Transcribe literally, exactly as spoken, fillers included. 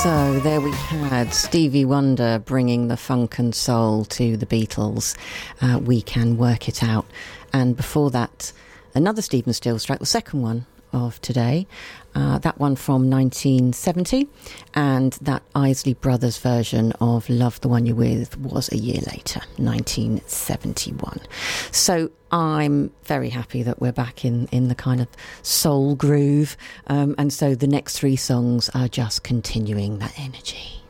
So there we had Stevie Wonder bringing the funk and soul to the Beatles. Uh, We Can Work It Out. And before that, another Stephen Stills track, the second one of today. Uh, that one from nineteen seventy, and that Isley Brothers version of Love the One You're With was a year later, nineteen seventy-one. So I'm very happy that we're back in, in the kind of soul groove, um, and so the next three songs are just continuing that energy.